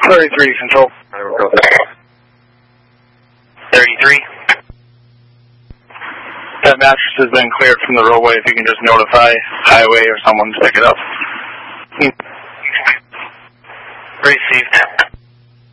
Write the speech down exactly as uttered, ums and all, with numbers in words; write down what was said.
thirty-three, control. thirty-three. That mattress has been cleared from the roadway. If you can just notify highway or someone to pick it up. Received.